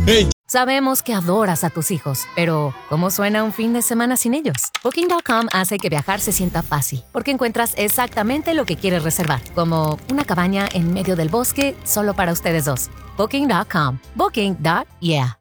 Sabemos que adoras a tus hijos, pero ¿cómo suena un fin de semana sin ellos? Booking.com hace que viajar se sienta fácil, porque encuentras exactamente lo que quieres reservar, como una cabaña en medio del bosque solo para ustedes dos. Booking.com. Booking.yeah.